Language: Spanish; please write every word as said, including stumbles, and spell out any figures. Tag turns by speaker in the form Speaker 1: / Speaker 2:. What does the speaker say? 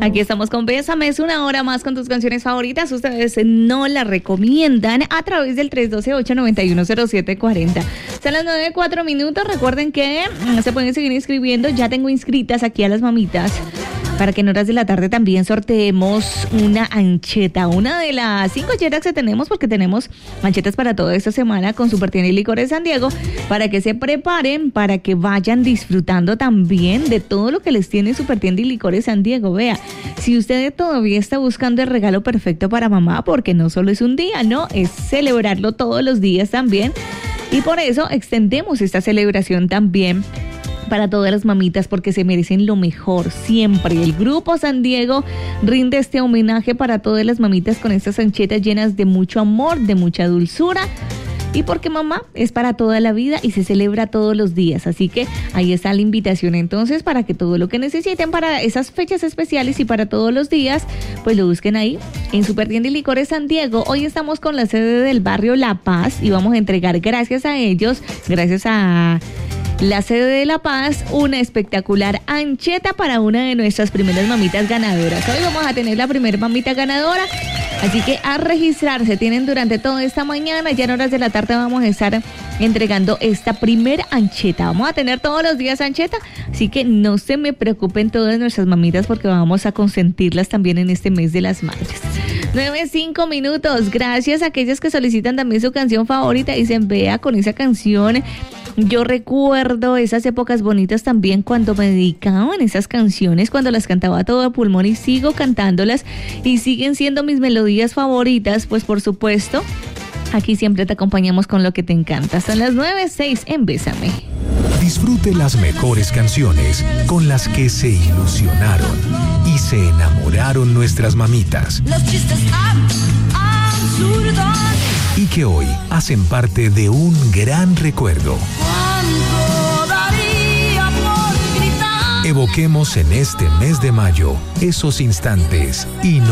Speaker 1: Aquí estamos con Bésame, es una hora más con tus canciones favoritas. Ustedes no la recomiendan a través del tres uno dos, ocho nueve uno, cero siete cuatro cero. Son las nueve, cuatro minutos. Recuerden que mm, se pueden seguir inscribiendo. Ya tengo inscritas aquí a las mamitas para que en horas de la tarde también sorteemos una ancheta, una de las cinco anchetas que tenemos, porque tenemos anchetas para toda esta semana con Super Tienda y Licores San Diego, para que se preparen, para que vayan disfrutando también de todo lo que les tiene Super Tienda y Licores San Diego. Vea, si usted todavía está buscando el regalo perfecto para mamá, porque no solo es un día, no, es celebrarlo todos los días también, y por eso extendemos esta celebración también para todas las mamitas, porque se merecen lo mejor siempre. El Grupo San Diego rinde este homenaje para todas las mamitas con estas anchetas llenas de mucho amor, de mucha dulzura, y porque mamá es para toda la vida y se celebra todos los días. Así que ahí está la invitación entonces para que todo lo que necesiten para esas fechas especiales y para todos los días, pues lo busquen ahí en Super Tienda y Licores San Diego. Hoy estamos con la sede del barrio La Paz y vamos a entregar, gracias a ellos, gracias a la sede de La Paz, una espectacular ancheta para una de nuestras primeras mamitas ganadoras. Hoy vamos a tener la primera mamita ganadora, así que a registrarse. Tienen durante toda esta mañana, ya en horas de la tarde vamos a estar entregando esta primera ancheta. Vamos a tener todos los días ancheta, así que no se me preocupen todas nuestras mamitas, porque vamos a consentirlas también en este mes de las madres. nueve, cinco minutos. Gracias a aquellas que solicitan también su canción favorita. Dicen, vea, con esa canción yo recuerdo esas épocas bonitas también cuando me dedicaban esas canciones, cuando las cantaba a todo pulmón, y sigo cantándolas y siguen siendo mis melodías favoritas. Pues por supuesto, aquí siempre te acompañamos con lo que te encanta. Son las nueve, seis en Bésame.
Speaker 2: Disfrute las mejores canciones con las que se ilusionaron y se enamoraron nuestras mamitas. Los chistes absurdos. Y que hoy hacen parte de un gran recuerdo. ¿Cuánto daría por gritar? Evoquemos en este mes de mayo esos instantes y no